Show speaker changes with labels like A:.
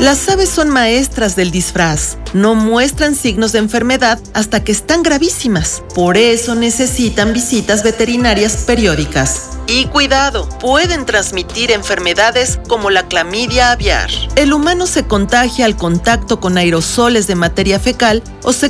A: Las aves son maestras del disfraz. No muestran signos de enfermedad hasta que están gravísimas. Por eso necesitan visitas veterinarias periódicas. Y cuidado, pueden transmitir enfermedades como la clamidia aviar. El humano se contagia al contacto con aerosoles de materia fecal o se